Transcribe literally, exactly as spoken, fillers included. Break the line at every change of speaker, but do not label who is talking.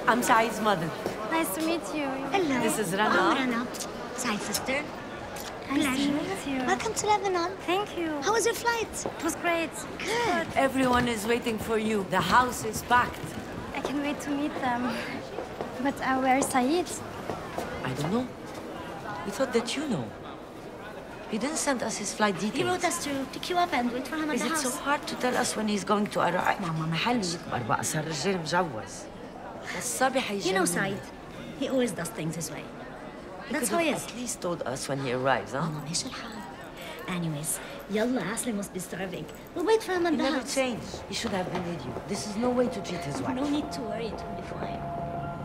I'm Saeed's mother.
Nice to meet you.
Hello.
This is Rana.
I'm Rana. Saeed sister.
Nice
Pleasure.
to meet you.
Welcome to Lebanon.
Thank you.
How was your flight?
It was great.
Good.
Everyone is waiting for you. The house is packed.
I can wait to meet them. But uh, where is Saeed?
I don't know. We thought that you know. He didn't send us his flight details.
He wrote us to pick you up and wait for him at
Is
the
it
house.
so hard to tell us when he's going to arrive?
ماما ما
حلو
حلش.
يكبر بقى صار رجال مجوز. الصبي
You
حيجنن.
know Saeed. He always does things his way.
He
That's
could
how he
have
is.
at least told us when he arrives, huh?
ماما ماشي الحال. Anyways, يلا Asli must be starving. We'll wait for him at
He
the
never
house.
changed. He should have been with you. This is no way to treat his wife.
No need to worry, it will be fine.